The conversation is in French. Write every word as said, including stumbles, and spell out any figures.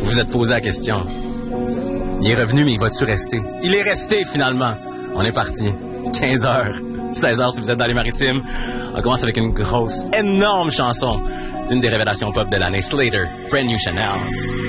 vous êtes posé la question. Il est revenu, mais il va-tu rester? Il est resté, finalement. On est parti. quinze heures, seize heures si vous êtes dans les Maritimes. On commence avec une grosse, énorme chanson d'une des révélations pop de l'année, Slater, Brand New Chanel.